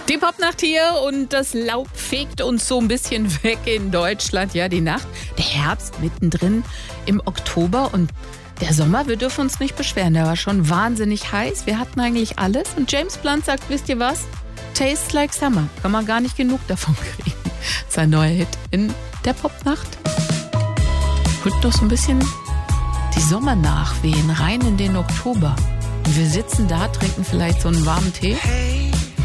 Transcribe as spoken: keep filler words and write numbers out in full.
Die Popnacht hier und das Laub fegt uns so ein bisschen weg in Deutschland. Ja, die Nacht, der Herbst mittendrin im Oktober und der Sommer, wir dürfen uns nicht beschweren. Der war schon wahnsinnig heiß. Wir hatten eigentlich alles. Und James Blunt sagt, wisst ihr was? Tastes like summer. Kann man gar nicht genug davon kriegen. Sein neuer Hit in der Popnacht. Holt noch so ein bisschen die Sommernachwehen rein in den Oktober. Und wir sitzen da, trinken vielleicht so einen warmen Tee. Hey.